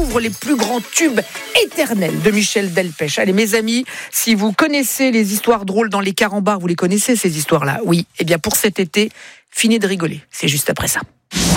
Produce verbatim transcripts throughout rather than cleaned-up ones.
découvre les plus grands tubes éternels de Michel Delpech. Allez mes amis, si vous connaissez les histoires drôles dans les carambars, vous les connaissez ces histoires-là? Oui, eh bien pour cet été, finissez de rigoler, c'est juste après ça.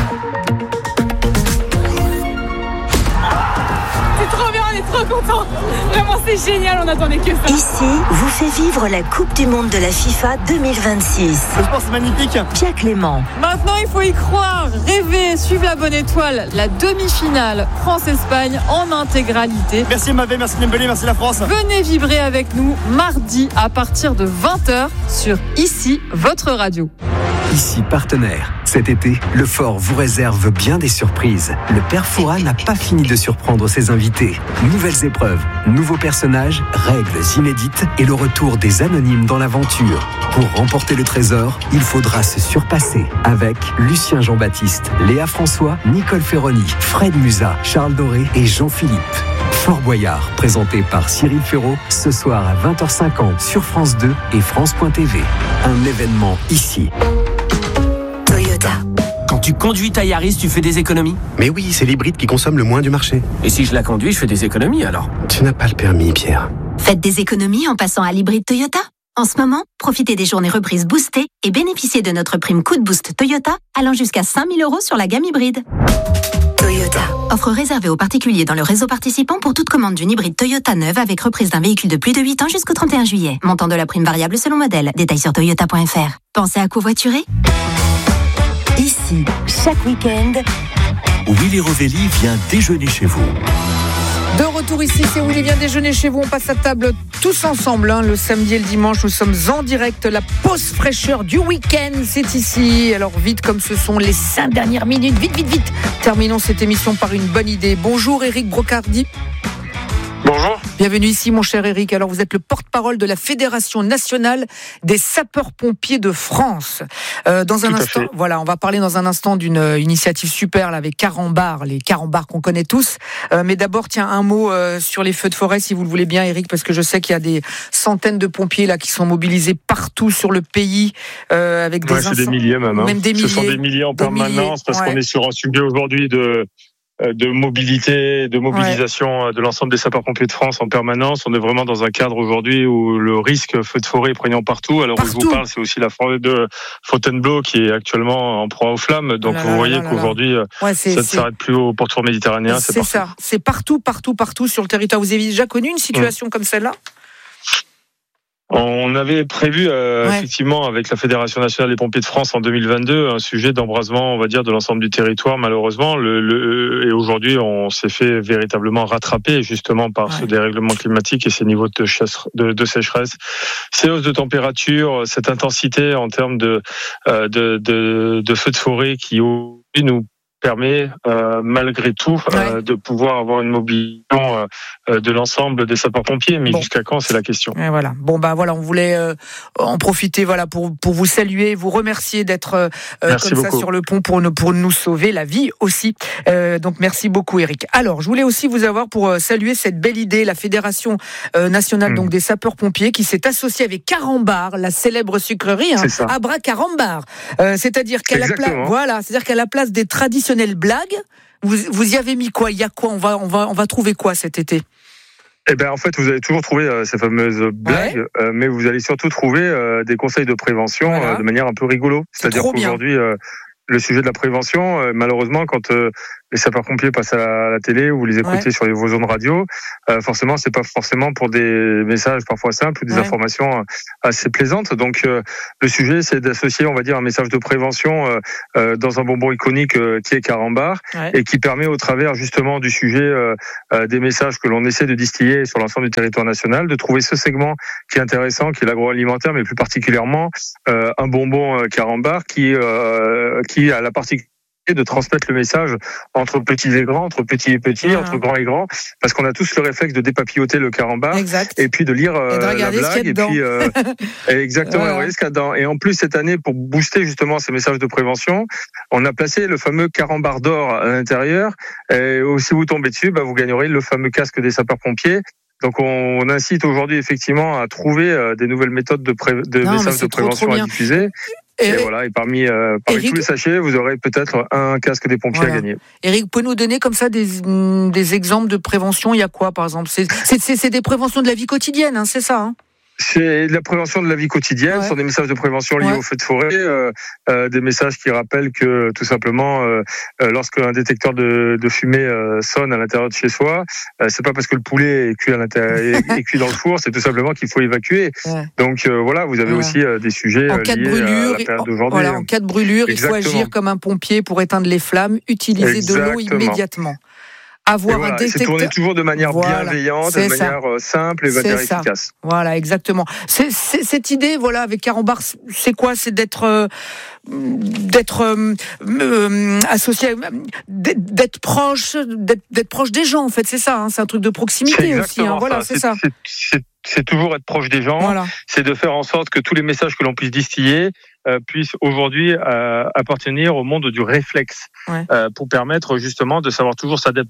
Trop content, vraiment c'est génial, on attendait que ça. Ici, vous fait vivre la Coupe du Monde de la FIFA deux mille vingt-six. Le sport c'est magnifique. Pierre Clément. Maintenant il faut y croire, rêver, suivre la bonne étoile, la demi-finale France-Espagne en intégralité. Merci Mavé, merci Dembélé, merci la France. Venez vibrer avec nous mardi à partir de vingt heures sur Ici, votre radio. Ici partenaire. Cet été, le Fort vous réserve bien des surprises. Le Père Fouras n'a pas fini de surprendre ses invités. Nouvelles épreuves, nouveaux personnages, règles inédites et le retour des anonymes dans l'aventure. Pour remporter le trésor, il faudra se surpasser avec Lucien Jean-Baptiste, Léa François, Nicole Ferroni, Fred Musa, Charles Doré et Jean-Philippe. Fort Boyard, présenté par Cyril Ferraud, ce soir à vingt heures cinquante sur France deux et France point T V. Un événement ici. Toyota. Quand tu conduis ta Yaris, tu fais des économies? Mais oui, c'est l'hybride qui consomme le moins du marché. Et si je la conduis, je fais des économies alors? Tu n'as pas le permis, Pierre. Faites des économies en passant à l'hybride Toyota. En ce moment, profitez des journées reprises boostées et bénéficiez de notre prime coup de boost Toyota allant jusqu'à cinq mille euros sur la gamme hybride. Toyota. Offre réservée aux particuliers dans le réseau participant pour toute commande d'une hybride Toyota neuve avec reprise d'un véhicule de plus de huit ans jusqu'au trente et un juillet. Montant de la prime variable selon modèle. Détails sur toyota point f r. Pensez à covoiturer? Ici, chaque week-end, Willy Rovelli vient déjeuner chez vous. De retour ici, c'est Willy vient déjeuner chez vous. On passe à table tous ensemble, hein, le samedi et le dimanche. Nous sommes en direct. La pause fraîcheur du week-end, c'est ici. Alors vite, comme ce sont les cinq dernières minutes, vite, vite, vite. Terminons cette émission par une bonne idée. Bonjour Éric Brocardi. Bonjour. Bienvenue ici, mon cher Éric. Alors, vous êtes le porte-parole de la Fédération nationale des sapeurs-pompiers de France. Euh, dans un Tout instant, voilà, on va parler dans un instant d'une euh, initiative super là, avec Carambars, les Carambars qu'on connaît tous. Euh, mais d'abord, tiens, un mot euh, sur les feux de forêt, si vous le voulez bien, Éric, parce que je sais qu'il y a des centaines de pompiers là qui sont mobilisés partout sur le pays euh, avec des ouais, c'est incendies. des milliers même. Hein. Même des milliers. Ce sont des milliers en des permanence milliers, parce ouais. qu'on est sur un sujet aujourd'hui de de mobilité, de mobilisation ouais. de l'ensemble des sapeurs-pompiers de France en permanence. On est vraiment dans un cadre aujourd'hui où le risque feu de forêt est prégnant partout. Alors, partout. Où je vous parle, c'est aussi la forêt de Fontainebleau qui est actuellement en proie aux flammes. Donc, oh là vous là voyez là là qu'aujourd'hui, ouais, ça ne s'arrête plus au pourtour méditerranéen. C'est, c'est ça. C'est partout, partout, partout sur le territoire. Vous avez déjà connu une situation mmh. comme celle-là ? On avait prévu euh, ouais. effectivement avec la Fédération nationale des pompiers de France en deux mille vingt-deux un sujet d'embrasement, on va dire, de l'ensemble du territoire. Malheureusement, le, le, et aujourd'hui, on s'est fait véritablement rattraper justement par ouais. ce dérèglement climatique et ces niveaux de, chasse, de, de sécheresse, ces hausses de température, cette intensité en termes de euh, de, de, de feux de forêt qui nous permet euh, malgré tout euh, ouais. de pouvoir avoir une mobilisation euh, de l'ensemble des sapeurs-pompiers, mais bon. jusqu'à quand, c'est la question. Et voilà. Bon bah voilà, on voulait euh, en profiter voilà pour pour vous saluer, vous remercier d'être euh, comme beaucoup. ça sur le pont pour nous pour nous sauver la vie aussi. Euh, donc merci beaucoup Éric. Alors je voulais aussi vous avoir pour euh, saluer cette belle idée, la Fédération euh, nationale mmh. donc des sapeurs-pompiers qui s'est associée avec Carambars, la célèbre sucrerie, hein, Abracarambars. Euh, c'est-à-dire qu'à la place, voilà, c'est-à-dire qu'à la place des traditionnelles blagues, vous, vous y avez mis quoi? Il y a quoi? On va, on va, on va trouver quoi cet été? Eh ben en fait, vous allez toujours trouver euh, ces fameuses blagues, ouais. euh, mais vous allez surtout trouver euh, des conseils de prévention voilà. euh, de manière un peu rigolo. C'est-à-dire qu'aujourd'hui, euh, le sujet de la prévention, euh, malheureusement, quand euh, les sapeurs-pompiers passent à la, à la télé ou vous les écoutez ouais. sur les, vos zones radio, euh, forcément, c'est pas forcément pour des messages parfois simples ou des ouais. informations assez plaisantes. Donc, euh, le sujet, c'est d'associer, on va dire, un message de prévention euh, euh, dans un bonbon iconique euh, qui est Carambar ouais. et qui permet, au travers justement du sujet, euh, euh, des messages que l'on essaie de distiller sur l'ensemble du territoire national, de trouver ce segment qui est intéressant, qui est l'agroalimentaire, mais plus particulièrement euh, un bonbon euh, Carambar qui euh, qui a la particularité de transmettre le message entre petits et grands, entre petits et petits, ah. entre grands et grands, parce qu'on a tous le réflexe de dépapilloter le carambar exact. Et puis de lire euh, et de la blague et puis euh, exactement voilà. ce qu'il y a dedans. Et en plus cette année, pour booster justement ces messages de prévention, on a placé le fameux carambar d'or à l'intérieur. Et si vous tombez dessus, bah, vous gagnerez le fameux casque des sapeurs-pompiers. Donc on incite aujourd'hui effectivement à trouver des nouvelles méthodes de, pré... de non, messages de prévention à diffuser. Et, et voilà, et parmi, euh, parmi Eric, tous les sachets, vous aurez peut-être un casque des pompiers voilà. à gagner. Eric, pouvez nous donner comme ça des, des exemples de prévention? Il y a quoi, par exemple? c'est, c'est, c'est, c'est des préventions de la vie quotidienne, hein, c'est ça, hein? C'est de la prévention de la vie quotidienne, ouais. Ce sont des messages de prévention liés ouais. au feu de forêt, euh, euh, des messages qui rappellent que tout simplement, euh, euh, lorsqu'un détecteur de, de fumée euh, sonne à l'intérieur de chez soi, euh, c'est pas parce que le poulet est cuit, à l'intérieur, est, est cuit dans le four, c'est tout simplement qu'il faut évacuer. Ouais. Donc euh, voilà, vous avez ouais. aussi euh, des sujets en cas liés de brûlure, à la période d'aujourd'hui. Voilà, en cas de brûlure, Exactement. il faut agir comme un pompier pour éteindre les flammes, utiliser Exactement. de l'eau immédiatement. Avoir voilà, un détecteur. C'est tourné toujours de manière voilà, bienveillante, de manière ça. simple et de manière efficace. Voilà, exactement. C'est, c'est, cette idée, voilà, avec Carambar, c'est quoi? C'est d'être, euh, d'être euh, euh, associé, d'être proche, d'être, d'être proche des gens. En fait, c'est ça. Hein, c'est un truc de proximité aussi. Hein, voilà, c'est, c'est ça. C'est, c'est, c'est toujours être proche des gens. Voilà. C'est de faire en sorte que tous les messages que l'on puisse distiller euh, puissent aujourd'hui euh, appartenir au monde du réflexe, ouais. euh, pour permettre justement de savoir toujours s'adapter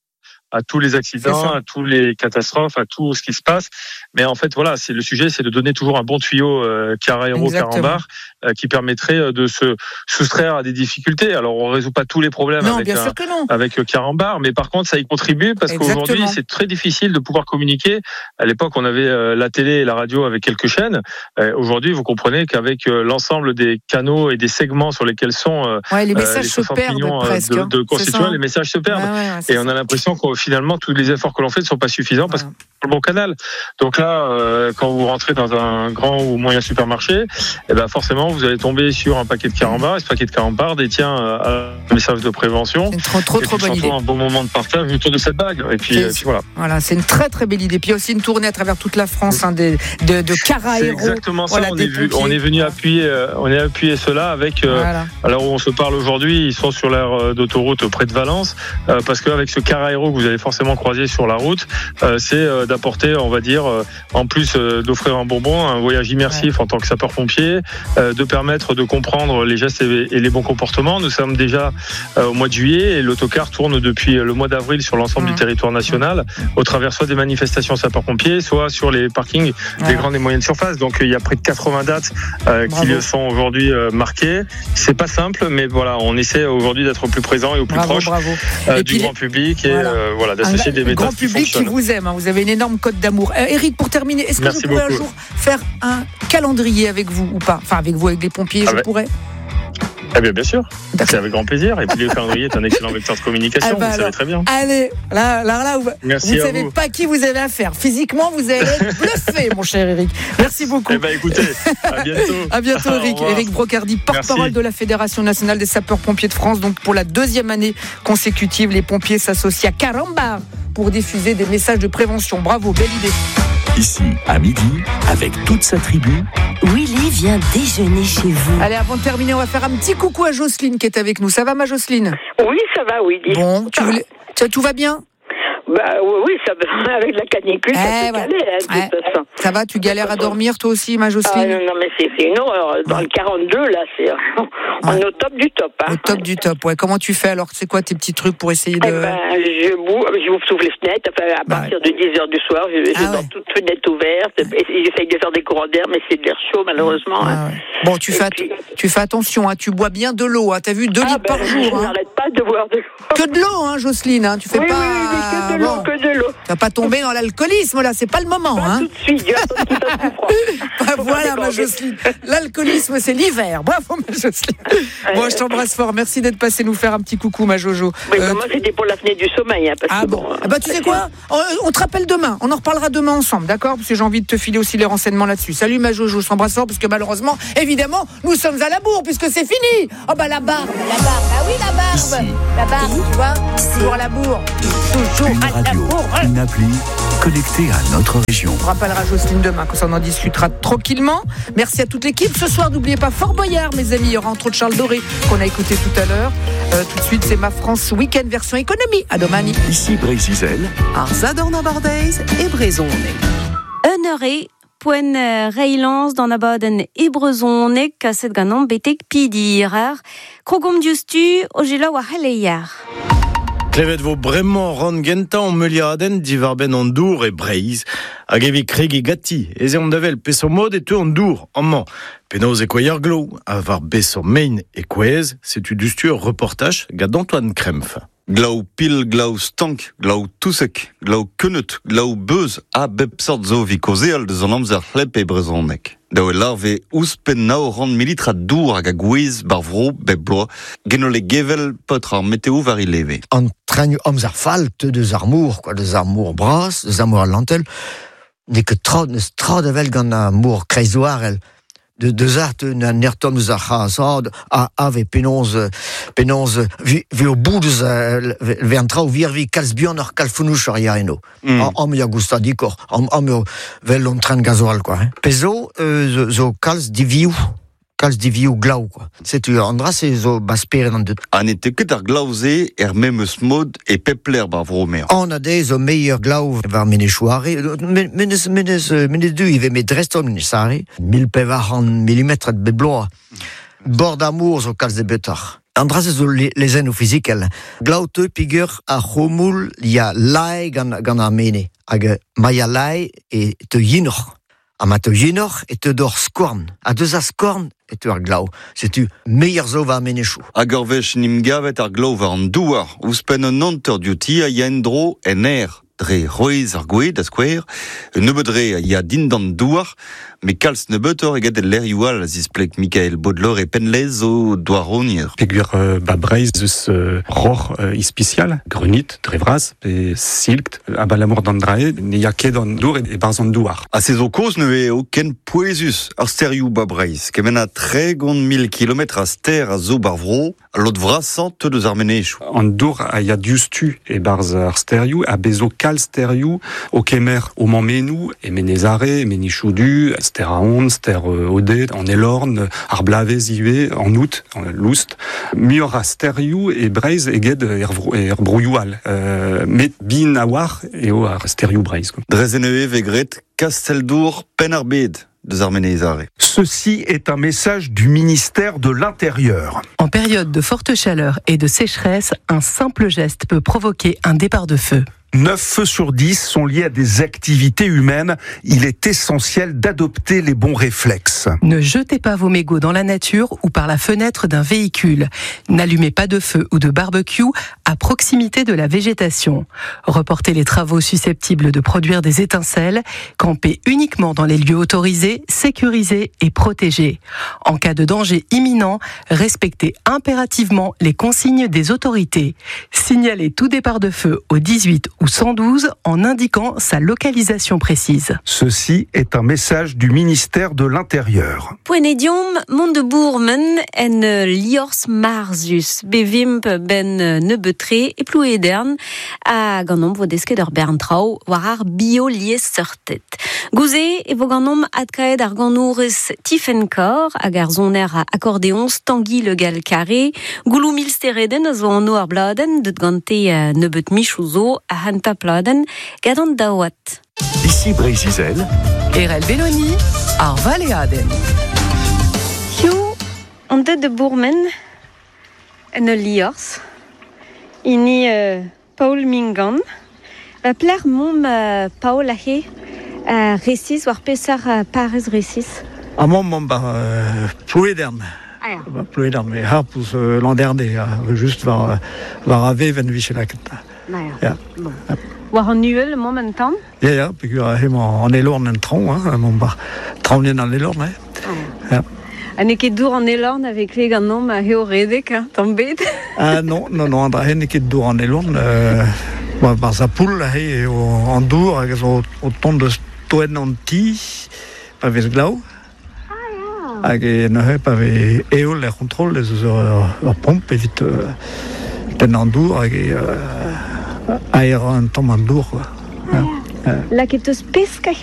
à tous les accidents, à tous les catastrophes, à tout ce qui se passe. Mais en fait, voilà, c'est le sujet, c'est de donner toujours un bon tuyau euh, Carahéro, Carambar, euh, qui permettrait de se soustraire à des difficultés. Alors, on résout pas tous les problèmes non, avec, bien un, sûr que non. avec Carambar, mais par contre, ça y contribue parce Exactement. qu'aujourd'hui, c'est très difficile de pouvoir communiquer. À l'époque, on avait euh, la télé et la radio avec quelques chaînes. Euh, aujourd'hui, vous comprenez qu'avec euh, l'ensemble des canaux et des segments sur lesquels sont euh, ouais, les messages euh, les se perdent millions presque, de, de constituants, les messages se perdent. Ouais, ouais, et on a l'impression qu'on finalement, tous les efforts que l'on fait ne sont pas suffisants parce voilà. que c'est le bon canal. Donc là, euh, quand vous rentrez dans un grand ou moyen supermarché, eh ben forcément, vous allez tomber sur un paquet de Carambar. Et ce paquet de Carambar détient euh, un message de prévention. C'est une trop, trop, et trop bonne idée. Un bon moment de partage autour de cette bague. Et puis, et puis voilà. Voilà, c'est une très très belle idée. Puis il y a aussi une tournée à travers toute la France hein, de, de, de Carahéro. C'est exactement ça. Voilà, on, est vu, on est venu appuyer, euh, on est appuyé cela avec. Euh, voilà. Alors où on se parle aujourd'hui, ils sont sur l'aire d'autoroute près de Valence, euh, parce qu'avec ce Carahéro que vous allez forcément croiser sur la route, euh, c'est euh, d'apporter, on va dire, euh, en plus euh, d'offrir un bonbon, un voyage immersif ouais. en tant que sapeur-pompier, euh, de permettre de comprendre les gestes et, et les bons comportements. Nous sommes déjà euh, au mois de juillet et l'autocar tourne depuis le mois d'avril sur l'ensemble mmh. du territoire national, au travers soit des manifestations sapeurs-pompiers, soit sur les parkings ouais. des grandes et moyennes surfaces. Donc il y a près de quatre-vingts dates euh, qui sont aujourd'hui euh, marquées. C'est pas simple, mais voilà, on essaie aujourd'hui d'être au plus présent et au plus bravo, proche bravo. Euh, et du grand public et voilà, euh, voilà d'associer un, des méthodes grand public qui, qui vous aime. Hein, vous avez une énorme cote d'amour. Euh, Eric, pour terminer, est-ce que Merci je pourrais beaucoup. un jour faire un calendrier avec vous ou pas? Enfin, avec vous, avec les pompiers, ah je ouais. pourrais. Eh bien, bien sûr, D'accord. c'est avec grand plaisir. Et puis le calendrier est un excellent vecteur de communication, ah bah vous alors, savez très bien. Allez, là, là, là, vous ne savez vous. pas qui vous avez affaire. Physiquement, vous allez être bluffé, mon cher Eric. Merci beaucoup. Eh bien, écoutez, à bientôt. À bientôt, Eric. Eric Brocardi, porte-parole de la Fédération nationale des sapeurs-pompiers de France. Donc, pour la deuxième année consécutive, les pompiers s'associent à Carambar pour diffuser des messages de prévention. Bravo, belle idée. Ici, à midi, avec toute sa tribu, Willy vient déjeuner chez vous. Allez, avant de terminer, on va faire un petit coucou à Jocelyne qui est avec nous. Ça va, ma Jocelyne? Oui, ça va, Willy. Bon, tu voulais... tout va bien? Bah oui, ça va, avec la canicule, eh ça ouais. calait, hein, de toute façon. Ça va, tu galères à dormir toi aussi, ma Jocelyne? Ah, non, non, mais c'est, c'est une horreur. Dans ouais. le quarante-deux, là, c'est, on ouais. est au top du top. Hein. Au top du top, ouais. Comment tu fais alors? C'est quoi tes petits trucs pour essayer de... Eh ben, je bouge, je ouvre les fenêtres, enfin, à bah partir ouais. de dix heures du soir, je, je ah dors ouais. toutes fenêtres ouvertes, et j'essaye de faire des courants d'air, mais c'est de l'air chaud, malheureusement. Ah hein. ouais. Bon, tu fais, puis... tu fais attention, hein, tu bois bien de l'eau, hein. T'as vu, deux ah litres ben, par jour. Je hein. n'arrête pas de boire de l'eau. Que de l'eau, hein, Jocelyne, hein. Tu fais oui, pas... Oui, oui, que de l'eau, bon. que de l'eau. Tu vas pas tomber dans l'alcoolisme, là, c'est pas le moment. Pas hein. tout de suite, tout à froid. Bah, voilà, ma Jocelyne. L'alcoolisme, c'est l'hiver. Bravo, ma Jocelyne. Bon, je t'embrasse fort. Merci d'être passé nous faire un petit coucou, ma Jojo. Oui, euh, moi, c'était pour la fenêtre du sommeil. Hein, parce ah que bon, bon bah, tu sais quoi, on, on te rappelle demain. On en reparlera demain ensemble, d'accord? Parce que j'ai envie de te filer aussi les renseignements là-dessus. Salut, ma Jojo. Je t'embrasse fort parce que malheureusement, évidemment, nous sommes à la bourre puisque c'est fini. Oh, bah, la barbe. La barbe. Ah oui, la barbe. Ici. La barbe, tu vois. Toujours à la bourre. Toujours une à radio, la bourre. Une appli connectée à notre région. On rappellera Jocelyne demain, qu'on s'en en discutera tranquillement. Merci à toute l'équipe. Ce soir, n'oubliez pas Fort Boyard, mes amis. Il y aura entre autres Charles Doré, qu'on a écouté tout à l'heure. Euh, tout de suite, c'est Ma France Week-end version économie. À domani. Ici Brésil. Arzadorna Bardez et Brezone. Honoré. Poen reilans dans abaden ebrezone kaset ganan betek pidirar. Krogom diustu ojela wa halayar. Klevet vo bremañ ran gentañ meuliaden divar ben an dour e Breizh hag evit kregi gati. Ez eon davel peso mod e teu an dour, amman. Penaos e kweier glow, a var beso main e kwez, setu dustur reportage gant Antoine Krempf. Glaou pil, glaou stank, glaou tousek, glaou kennet, glaou beuz a bep sort zo vi kozeal deus an amzer c'hlep e brezonek. Daou e larve ouspen nao ran militra dour hag a gwez bar vro bep bloa, genol e gevel pot ar meteo var i leve. An trennu amzer fall te deus ar mour, quoi, deus ar mour bras, deus ar mour al lantel, ne ket trad, neus trad avel gant ar mour kreizoar el, de deus ar te na nertom deus ar c'hazad, a ave penonz, penonz, vi, vi o bout deus ve an trao vir vi kalz bihan ar kalfounouch ar yaeno. Mm. Am ya gustadikor, am, am yo vel on tren gazoal, quoi. Hein. Pezo, euh, zo, zo kalz diviou, kalz diviou glaou, quoi. Setu andra se zo basperen an deut. An ete ket ar glaouze er memeus mod e pepler bar vromer. An ade zo meier glaou var menechouare, menez, menez, menez du, ive met dreston menechare, mil pevaran millimetret bebloa, bord d'amour zo kalz de betar. Andra se zo les en o fizikel. Glaou te pigur a chomoul ya lai gant, gant ar mene, hag maia lai e te yinor. A ma te yinor e te dor skorn. A deus a skorn e te ar glaou. Setu meier zo va menechou. Hag ur vech nim gavet ar glaou var an douar, ouspen an anter diouti a ya en dro en er. Dre roiz ar goued a skouer, nebedre a ya dindan douar, me kalz nebetor eget el lerioal zisplek Michael Baudelaire e penlez o douaronier. Pegur euh, ba Breizh eus euh, ror euh, ispicial, grunit, drevraz, pe silkt, a balamour d'andrae, ne ya ket an dour e, e barz an douar. A se zo koz ne e o ken poezus ar sterioù ba Breizh, kemen a tregont mil kilometre a ster a zo bar vro, a lot vrasan te deus ar menechou. An dour a ya diustu e barz ar sterioù, a bezo kal sterioù, o kemer o mammenou, e menezare, e menichoudu, ster a on, ster euh, ode, an elorn, ar blavez ive, an out, an loust. Muur a sterioù e Breizh eget er, er brouilloual. Euh, met bin a war eo ar sterioù Breizh. Drezen eo vegret, Kasteldour, pen ar bed. Ceci est un message du ministère de l'Intérieur. En période de forte chaleur et de sécheresse, un simple geste peut provoquer un départ de feu. neuf feux sur dix sont liés à des activités humaines. Il est essentiel d'adopter les bons réflexes. Ne jetez pas vos mégots dans la nature ou par la fenêtre d'un véhicule. N'allumez pas de feu ou de barbecue à proximité de la végétation. Reportez les travaux susceptibles de produire des étincelles. Campez uniquement dans les lieux autorisés, sécurisés et protégés. En cas de danger imminent, respectez impérativement les consignes des autorités. Signalez tout départ de feu au dix-huit ou cent douze en indiquant sa localisation précise. Ceci est un message du ministère de l'Intérieur. Poenedium Mondebourmen en liors marzus bevimp ben nebetre e plouedern a ganom vodesket ur berntrau war ar bio lies sortet. Gouze e vo ganom adkaed ar ganourez tifenkor hag ar zoner a accordéons Tanguy le gal carré goulou milstereden a zo anno ar bladen deut gante nebet michouzo a hanta pladen gadant daouat. Ici Breizh-Izel. Erel Belloni, ar Valeaden. Yo, an deut de bourmen en e liors. Ini uh, Paul Mingan. Va pler mom uh, Paul a he uh, resis war pesar uh, parez resis. A mom mom ba uh, plouedern. Ah ja. Ba plouedern, me ha pouz uh, landerne, uh, just var, var a ve ven vichelak. Ah ja. Ja. Bon. Ja. War an nuel mom en tam? Ja, ja, pegur a hem an elorn en tron, hein, mom ba traunien an elorn, eh? Ah ja. Ja. A ne ket dour an elorn avek le ganom a heo redek, hein, tam bet? Ah non, non, non, andra hen ne ket dour an elorn, euh, ba, ba sa poul a he o, an dour, hag o, o ton de stoen an ti, pa vez glaou. Hag e ne he pa ve eo le kontrol ez eus ur, ur pomp evit uh, ten an dour hag e uh, aer an tom an dour. Ah, ja. Ja. La ket eus pesk a